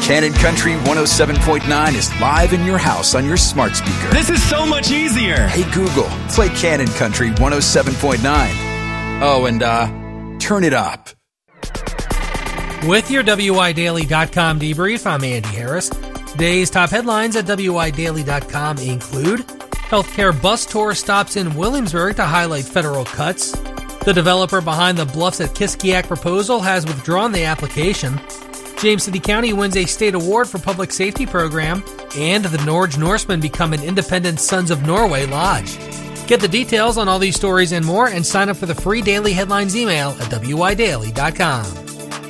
Cannon Country 107.9 is live in your house on your smart speaker. This is so much easier. Hey Google, play Cannon Country 107.9. Oh, and turn it up. With your WIDaily.com debrief, I'm Andy Harris. Today's top headlines at WIDaily.com include healthcare bus tour stops in Williamsburg to highlight federal cuts. The developer behind the Bluffs at Kiskiak proposal has withdrawn the application. James City County wins a state award for public safety program. And the Norge Norsemen become an independent Sons of Norway lodge. Get the details on all these stories and more and sign up for the free daily headlines email at WIDaily.com.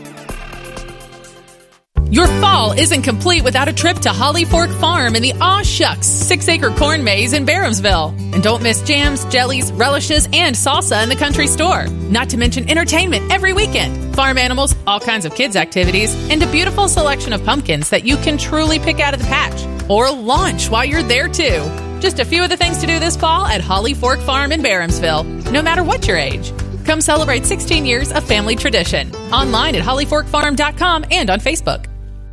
Your fall isn't complete without a trip to Holly Fork Farm in the Aw Shucks 6-acre corn maze in Barhamsville. And don't miss jams, jellies, relishes, and salsa in the country store. Not to mention entertainment every weekend, farm animals, all kinds of kids' activities, and a beautiful selection of pumpkins that you can truly pick out of the patch. Or launch while you're there, too. Just a few of the things to do this fall at Holly Fork Farm in Barhamsville, no matter what your age. Come celebrate 16 years of family tradition. Online at hollyforkfarm.com and on Facebook.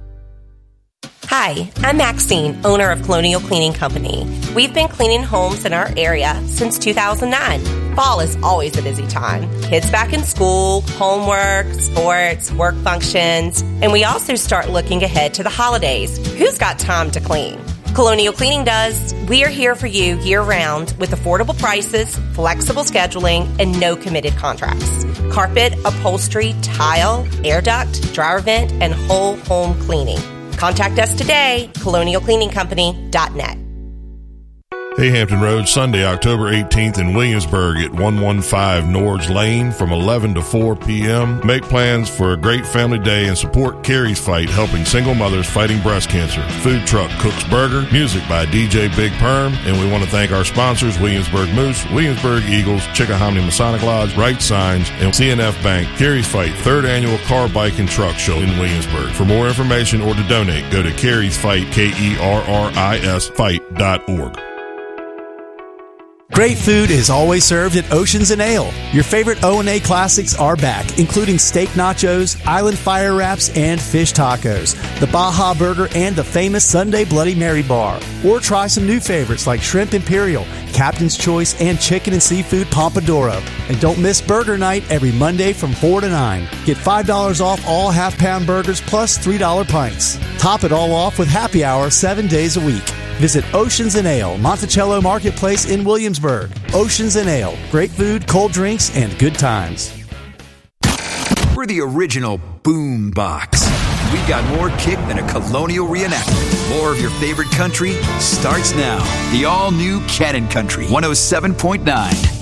Hi, I'm Maxine, owner of Colonial Cleaning Company. We've been cleaning homes in our area since 2009. Fall is always a busy time. Kids back in school, homework, sports, work functions, and we also start looking ahead to the holidays. Who's got time to clean? Colonial Cleaning does. We are here for you year-round with affordable prices, flexible scheduling, and no committed contracts. Carpet, upholstery, tile, air duct, dryer vent, and whole home cleaning. Contact us today, colonialcleaningcompany.net. Hey Hampton Road, Sunday, October 18th in Williamsburg at 115 Norge Lane from 11 to 4 p.m. Make plans for a great family day and support Carrie's Fight, helping single mothers fighting breast cancer. Food truck Cook's Burger, music by DJ Big Perm, and we want to thank our sponsors, Williamsburg Moose, Williamsburg Eagles, Chickahominy Masonic Lodge, Right Signs, and CNF Bank. Carrie's Fight, 3rd annual car, bike, and truck show in Williamsburg. For more information or to donate, go to Carrie's Fight, KERRIS Fight.org. Great food is always served at Oceans and Ale. Your favorite O&A classics are back, including steak nachos, island fire wraps, and fish tacos, the Baja Burger, and the famous Sunday Bloody Mary Bar. Or try some new favorites like Shrimp Imperial, Captain's Choice, and Chicken and Seafood Pompadouro. And don't miss Burger Night every Monday from 4 to 9. Get $5 off all half-pound burgers plus $3 pints. Top it all off with happy hour 7 days a week. Visit Oceans and Ale, Monticello Marketplace in Williamsburg. Oceans and Ale, great food, cold drinks, and good times. We're the original boom box. We got more kick than a colonial reenactment. More of your favorite country starts now. The all-new Cannon Country 107.9.